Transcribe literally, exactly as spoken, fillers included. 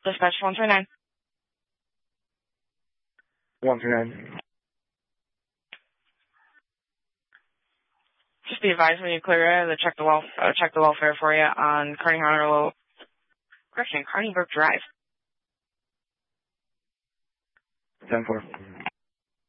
Dispatch one three nine. one three nine. Just be advised when you clear it to check the well, uh, check the welfare for you on Kearney Honor, correction, Kearney Brook Drive. ten four.